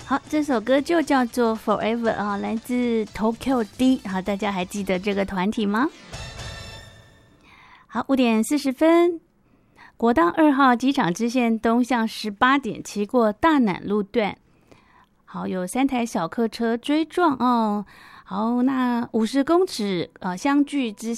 好，这首歌就叫做 Forever 啊，来自 Tokyo D。好，大家还记得这个团体吗？好，5:40，国道2号机场支线东向18点骑过大南路段，好，有3台小客车追撞哦。好，那50公尺相距之